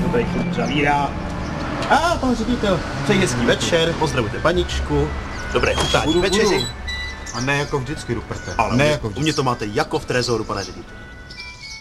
tady chvíli zavírá. A pan ředitel, přeji hezký večer, pozdravujte paničku. Dobré chutání k večeři. A ne jako vždycky, Ruperte. Ale ne jako jako u mě to máte jako v trezoru, pane ředitel.